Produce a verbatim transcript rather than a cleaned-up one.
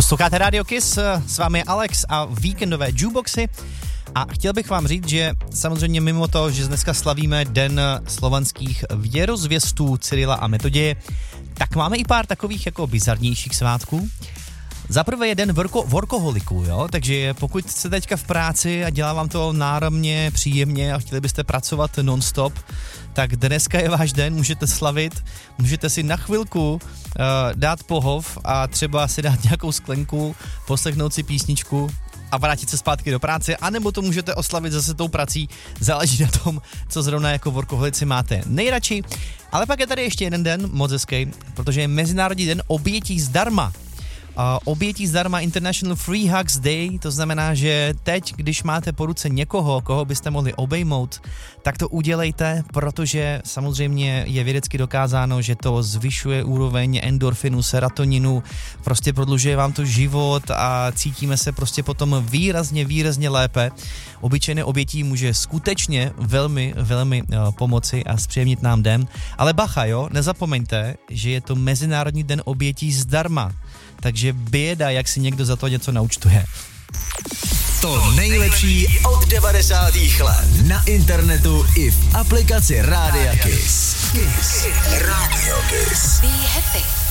Posloucháte Radio Kiss, s vámi je Alex a víkendové jukeboxy. A chtěl bych vám říct, že samozřejmě mimo to, že dneska slavíme Den slovanských věrozvěstů Cyrila a Metoděje, tak máme i pár takových jako bizarnějších svátků. Za prvé je den vorko, workoholiků, jo, takže pokud jste teďka v práci a dělá vám to náramně, příjemně a chtěli byste pracovat non-stop, tak dneska je váš den, můžete slavit, můžete si na chvilku uh, dát pohov a třeba si dát nějakou sklenku, poslechnout si písničku a vrátit se zpátky do práce, anebo to můžete oslavit zase tou prací, záleží na tom, co zrovna jako workoholici máte nejradši. Ale pak je tady ještě jeden den, moc hezký, protože je Mezinárodní den obětí zdarma. Uh, obětí zdarma International Free Hugs Day, to znamená, že teď, když máte po ruce někoho, koho byste mohli obejmout, tak to udělejte, protože samozřejmě je vědecky dokázáno, že to zvyšuje úroveň endorfinu, serotoninu, prostě prodlužuje vám to život a cítíme se prostě potom výrazně, výrazně lépe. Obyčejné obětí může skutečně velmi, velmi uh, pomoci a zpříjemnit nám den. Ale bacha, jo, nezapomeňte, že je to Mezinárodní den obětí zdarma. Takže běda, jak si někdo za to něco naúčtuje. To nejlepší od devadesátých let na internetu i v aplikaci Rádia Kiss. Kiss. Radio Kiss. Be happy.